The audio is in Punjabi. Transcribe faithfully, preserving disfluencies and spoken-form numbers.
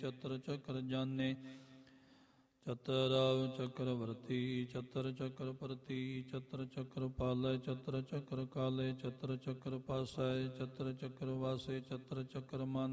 ਚਤਰ ਚਕਰ ਜਾਨੇ ਚਤਰਾਵ ਚਕਰਵਰਤੀ ਚਤਰ ਚਕਰ ਪ੍ਰਤੀ ਚਤਰ ਚਕਰ ਪਾਲੈ ਚਤਰ ਚਕਰ ਕਾਲੇ ਚਤਰ ਚਕਰ ਪਾਸੈ ਚਤਰ ਚਕਰ ਵਾਸੇ ਚਤਰ ਚਕਰ ਮਨ